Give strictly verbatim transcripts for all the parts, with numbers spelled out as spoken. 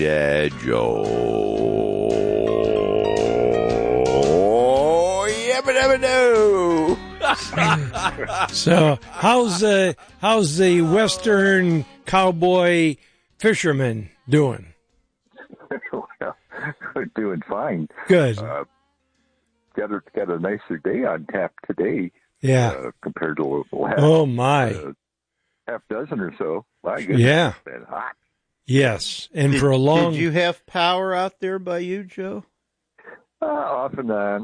Yeah, Joe. Yabba dabba doo. So, how's the how's the Western cowboy fisherman doing? Well, we're doing fine. Good. Uh, got a got a nicer day on tap today. Yeah. Uh, compared to the last. Oh my. Uh, half dozen or so. My goodness. Yeah. It's been hot. Yes, and did, for a long. Did you have power out there by you, Joe? Uh, off and on.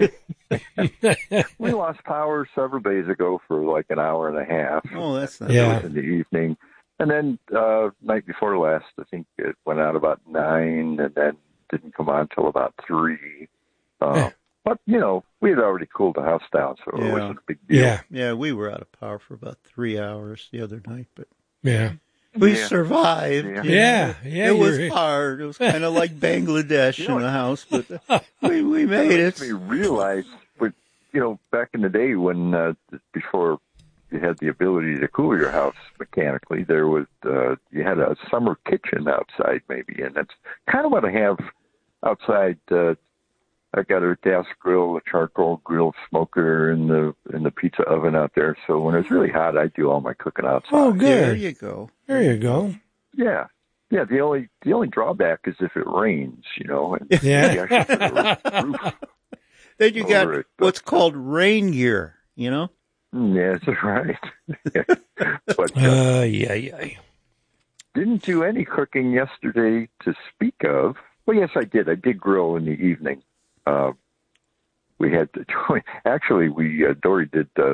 We lost power several days ago for like an hour and a half. Oh, that's not Yeah. It was in the evening. And then uh night before last, I think it went out about nine and then didn't come on till about three. Uh, but, you know, we had already cooled the house down, so Yeah. it wasn't a big deal. Yeah, Yeah, we were out of power for about three hours the other night, but yeah, we Yeah. survived. Yeah. you know. yeah, yeah. It was you're- hard. It was kind of like Bangladesh You know in the house, but we we made It it. makes me realize, but, you know, back in the day when, uh, before you had the ability to cool your house mechanically, there was, uh, you had a summer kitchen outside maybe, and that's kind of what I have outside. uh I got a gas grill, a charcoal grill smoker, and the and the pizza oven out there. So when it's really hot, I do all my cooking outside. Oh, There good. you go. There you go. Yeah, yeah. The only the only drawback is if it rains, you know. And Yeah. you actually put a roof Then you got over it, but- what's called rain gear, you know? Mm, yeah, that's right. But uh, Uh, yeah, yeah. didn't do any cooking yesterday to speak of. Well, yes, I did. I did grill in the evening. Uh, we had to, actually we uh, Dory did uh,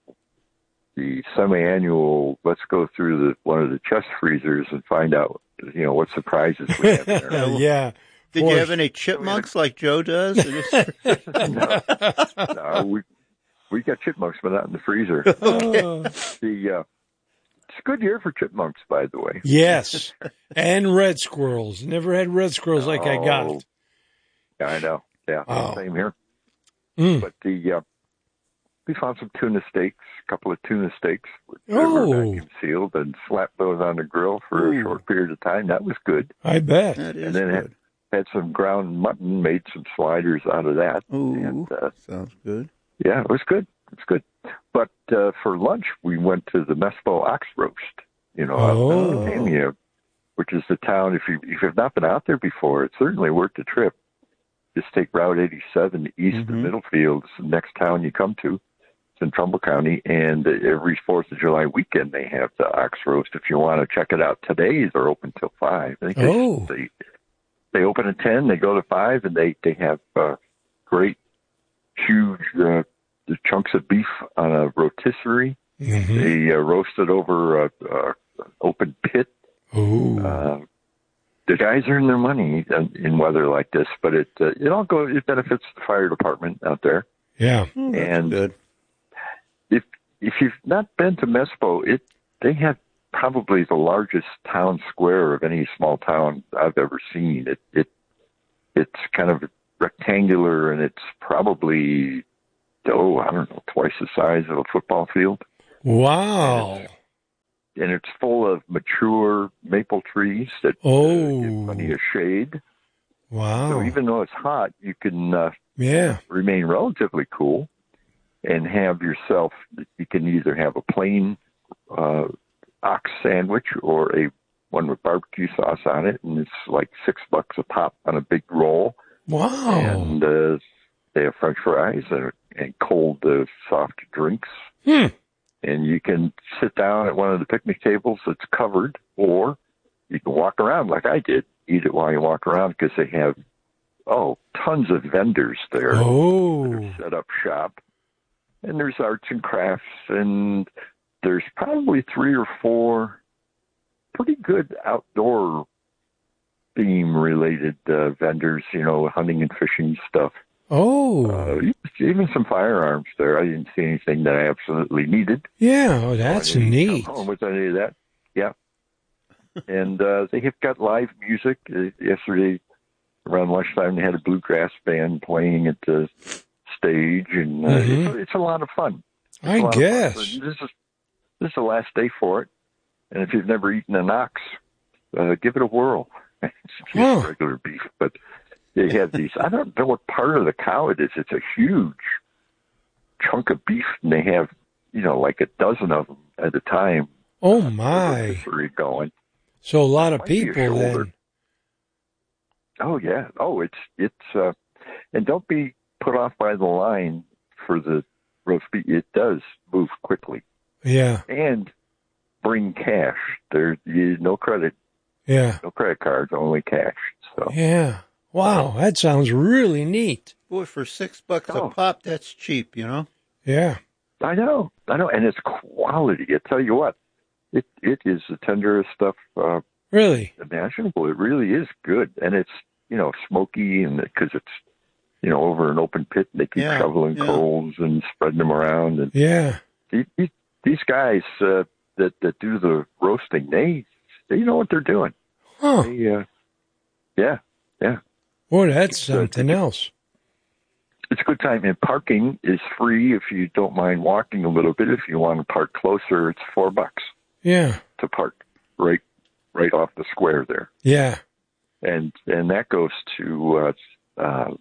the semi-annual. Let's go through the one of the chest freezers and find out, you know, what surprises we have in there. yeah. Did For- you have any chipmunks like Joe does? no, no, we we got chipmunks, but not in the freezer. Oh. The uh, it's a good year for chipmunks, by the way. Yes, and red squirrels. Never had red squirrels like I Oh, got. I know. Yeah, Oh. same here. Mm. But the uh, we found some tuna steaks, a couple of tuna steaks, which Oh. were vacuum sealed, and slapped those on the grill for Ooh. a short period of time. That was good. I bet. That is And then good. Had some ground mutton, made some sliders out of that. Ooh, And uh, sounds good. yeah, it was good. It was good. But uh, for lunch, we went to the Mespo Ox Roast, you know, out Oh. in Mesopotamia, which is the town. If you if you've not been out there before, it's certainly worth the trip. Just take Route eighty-seven east of Mhm. Middlefield. It's the next town you come to. It's in Trumbull County, and every Fourth of July weekend they have the ox roast. If you want to check it out today, they're open till five. I think they, Oh. they they open at ten, they go to five, and they they have uh, great huge uh, chunks of beef on a rotisserie. Mm-hmm. They uh, roast it over a, a open pit. Ooh. Uh, the guys earn their money in, in weather like this, but it uh, it all go it benefits the fire department out there. yeah. Oh, that's And good. if if you've not been to Mespo, it they have probably the largest town square of any small town I've ever seen. It it it's kind of rectangular, and it's probably oh I don't know twice the size of a football field. Wow. And it's full of mature maple trees that uh, Oh. give plenty of shade. Wow. So even though it's hot, you can uh, yeah. remain relatively cool and have yourself, you can either have a plain uh, ox sandwich or a one with barbecue sauce on it, and it's like six bucks a pop on a big roll. Wow. And uh, they have french fries and, and cold uh, soft drinks. Hmm. And you can sit down at one of the picnic tables that's covered, or you can walk around like I did, eat it while you walk around, because they have, oh, tons of vendors there. Oh. Set up shop. And there's arts and crafts, and there's probably three or four pretty good outdoor theme related uh, vendors, you know, hunting and fishing stuff. Oh. Uh, even some firearms there. I didn't see anything that I absolutely needed. yeah. Oh, that's I didn't neat. come home with any of that. Yeah. And uh, they have got live music. Uh, yesterday, around lunchtime, they had a bluegrass band playing at the stage, and uh, Mhm. it's, it's a lot of fun. It's a I lot of fun. guess. So this is this is the last day for it, and if you've never eaten an ox, uh, give it a whirl. It's just Huh. regular beef, but they have these. I don't know what part of the cow it is. It's a huge chunk of beef, and they have, you know, like a dozen of them at a time. Oh, my. Rotisserie going. So a lot of Might be a people shoulder. then. Oh yeah. Oh, it's it's. Uh, and don't be put off by the line for the roast beef. It does move quickly Yeah, and bring cash. There, you no credit, yeah, no credit cards, only cash. So yeah. Wow, that sounds really neat. Boy, for six bucks Oh. a pop, that's cheap, you know? Yeah, I know, I know, and it's quality. I tell you what, it it is the tenderest stuff uh, really. imaginable. It really is good, and it's, you know, smoky, and because it's, you know, over an open pit, they keep Yeah, shoveling yeah. coals and spreading them around, and Yeah. these, these- these guys uh, that that do the roasting, they they know what they're doing. Huh. They, uh, yeah, yeah, Boy, that's uh, something else. it's a good time. And parking is free if you don't mind walking a little bit. If you want to park closer, it's four bucks Yeah, to park right right off the square there. yeah, And and that goes to uh, uh,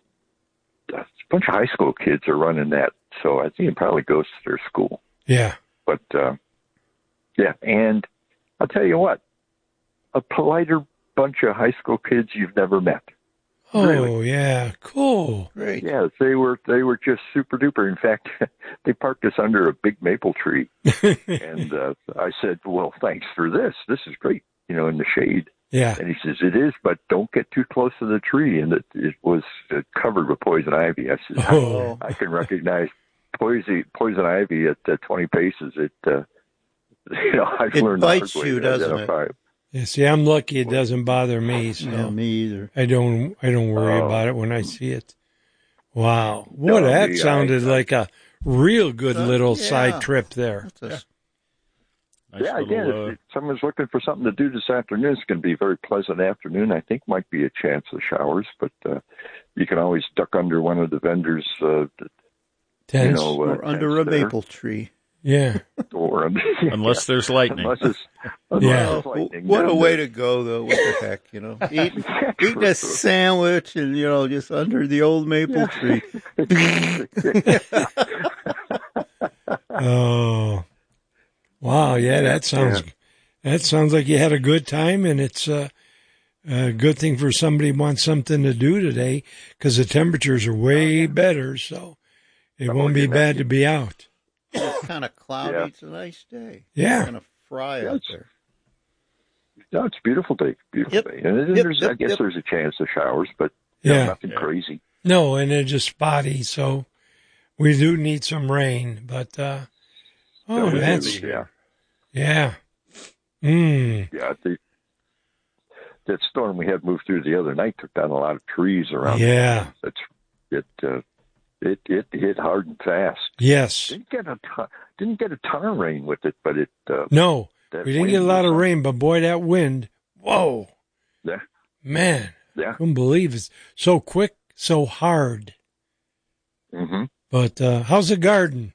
a bunch of high school kids are running that. So I think it probably goes to their school. yeah. But, uh, yeah, and I'll tell you what, a politer bunch of high school kids you've never met. Oh, Really? yeah. Cool. Great. Yeah, they were they were just super duper. In fact, they parked us under a big maple tree, and uh, I said, "Well, thanks for this. This is great, you know, in the shade." Yeah. And he says, "It is, but don't get too close to the tree." And it, it was uh, covered with poison ivy. I said, Oh. I, I can recognize poison poison ivy at uh, twenty paces. It, uh, you know, I've It learned the hard bites way you, to doesn't it? identify it. Yeah, see, I'm lucky it doesn't bother me, so Yeah, me either. I don't I don't worry Oh. about it when I see it. Wow. Boy, No, that me, sounded I- I- like a real good Uh, little yeah. side trip there. That's a, Nice Yeah, little, again, uh, if, if someone's looking for something to do this afternoon, it's going to be a very pleasant afternoon. I think might be a chance of showers, but uh, you can always duck under one of the vendors, uh, you Tense. know, uh, or under a tents there, maple tree. Yeah. or under, unless there's lightning. unless it's unless Yeah. it's lightning. What a Then way to go, though. What the heck, you know? Eating, eating a sandwich and, you know, just under the old maple tree. Oh. Wow, yeah, that sounds that sounds like you had a good time, and it's uh, a good thing for somebody who wants something to do today because the temperatures are way better, so it Oh, won't be yeah, bad to be out. It's kind of cloudy. Yeah. It's a nice day. Yeah. Kind of fry Yeah, out it's- there. No, it's a beautiful day, beautiful Yep. day, and it, Yep, there's, yep, I guess yep. there's a chance of showers, but you know, Yeah. nothing Yeah. crazy. No, and it's just spotty, so we do need some rain, but uh, oh, we do, that's yeah, yeah. Mm. yeah. The, that storm we had moved through the other night took down a lot of trees around. Yeah. It's it uh, it it hit hard and fast. Yes. Didn't get a ton, didn't get a ton of rain with it, but it. Uh, No, that we didn't wind get a lot was of up. rain, but boy, that wind! Whoa, Yeah, man, yeah. couldn't believe it's so quick, so hard. hmm But uh, how's the garden?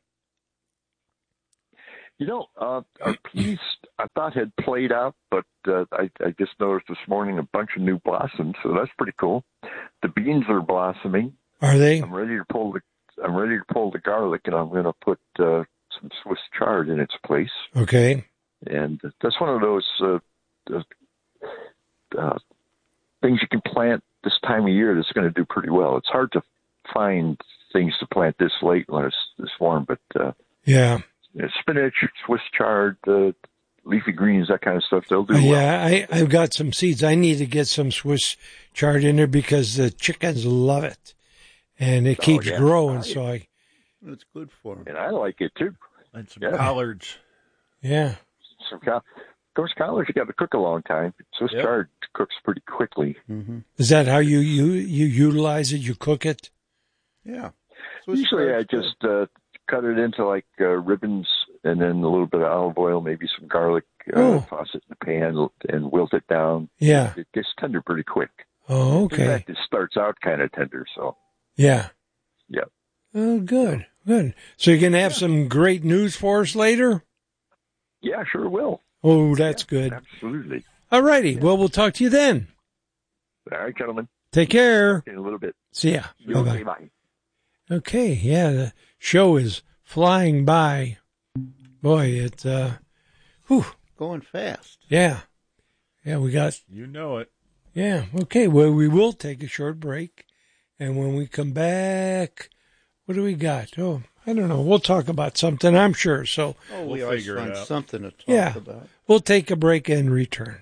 You know, uh, our peas I thought had played out, but uh, I, I just noticed this morning a bunch of new blossoms, so that's pretty cool. The beans are blossoming. Are they? I'm ready to pull the I'm ready to pull the garlic, and I'm going to put uh, some Swiss chard in its place. Okay. And that's one of those uh, uh, uh, things you can plant this time of year that's going to do pretty well. It's hard to find things to plant this late when it's this warm, but uh, Yeah. you know, spinach, Swiss chard, uh, leafy greens, that kind of stuff, they'll do Uh, well. yeah, I, I've got some seeds. I need to get some Swiss chard in there because the chickens love it. And it keeps Oh, yeah. growing, so I, It's good for them. And I like it too. And some Yeah. collards. yeah. Some cow- of course, collards you got to cook a long time. Swiss Yep. chard cooks pretty quickly. Mm-hmm. Is that how you, you, you utilize it? You cook it? Yeah. Swiss Usually, I chard's good. just uh, cut it into like uh, ribbons, and then a little bit of olive oil, maybe some garlic. Uh, Oh. Toss it in the pan and wilt it down. Yeah. It gets tender pretty quick. Oh, In okay. fact, it starts out kind of tender. So, Yeah. yeah. Oh, good. Good. So you're going to have some great news for us later? Yeah, sure will. Oh, that's good. Absolutely. All righty. Well, we'll talk to you then. All right, gentlemen. Take care. In a little bit. See ya. Bye-bye. Okay, bye. Okay, yeah, the show is flying by. Boy, it, uh, whew. Going fast. Yeah. Yeah, we got... You know it. Yeah, okay, well, we will take a short break. And when we come back, what do we got? Oh, I don't know. We'll talk about something, I'm sure. So, Oh, we We'll always figure it find out. something to talk yeah, about. we'll take a break and return.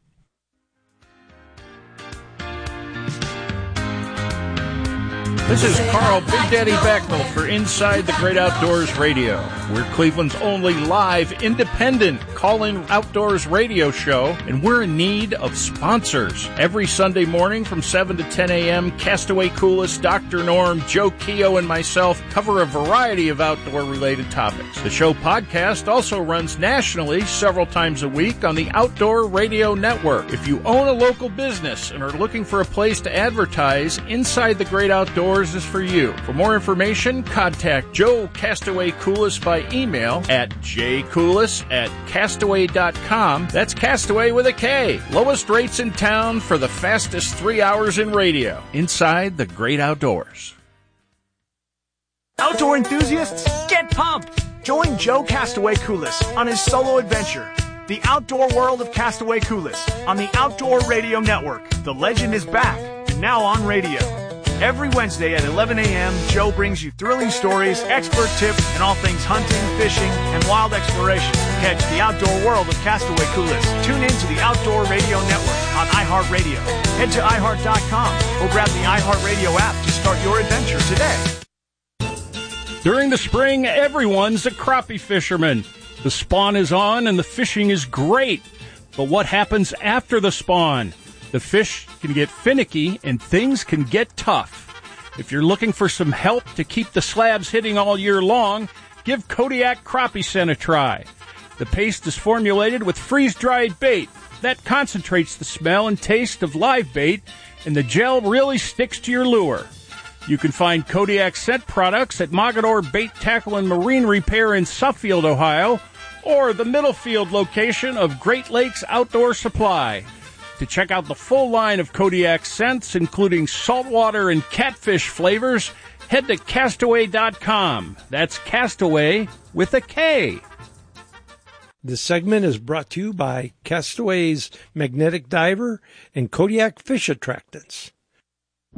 This is Carl Big Daddy Becknell for Inside the Great Outdoors Radio. We're Cleveland's only live, independent call-in outdoors radio show, and we're in need of sponsors. Every Sunday morning from seven to ten a.m., Castaway Coolest, Doctor Norm, Joe Keogh, and myself cover a variety of outdoor-related topics. The show podcast also runs nationally several times a week on the Outdoor Radio Network. If you own a local business and are looking for a place to advertise, Inside the Great Outdoors is for you. For more information, contact Joe Castaway Coolest by email at jcoolis at castaway dot com. That's Castaway with a K. Lowest rates in town for the fastest three hours in radio. Inside the Great Outdoors. Outdoor enthusiasts, get pumped! Join Joe Castaway Coolest on his solo adventure, The Outdoor World of Castaway Coolest, on the Outdoor Radio Network. The legend is back, and now on radio. Every Wednesday at eleven a.m., Joe brings you thrilling stories, expert tips, and all things hunting, fishing, and wild exploration. Catch The Outdoor World of Castaway Coolest. Tune in to the Outdoor Radio Network on iHeartRadio. Head to i heart dot com or grab the iHeartRadio app to start your adventure today. During the spring, everyone's a crappie fisherman. The spawn is on and the fishing is great. But what happens after the spawn? The fish can get finicky and things can get tough. If you're looking for some help to keep the slabs hitting all year long, give Kodiak Crappie Scent a try. The paste is formulated with freeze-dried bait. That concentrates the smell and taste of live bait, and the gel really sticks to your lure. You can find Kodiak Scent products at Mogador Bait, Tackle, and Marine Repair in Suffield, Ohio, or the Middlefield location of Great Lakes Outdoor Supply. To check out the full line of Kodiak scents, including saltwater and catfish flavors, head to castaway dot com. That's Castaway with a K. This segment is brought to you by Castaway's Magnetic Diver and Kodiak Fish Attractants.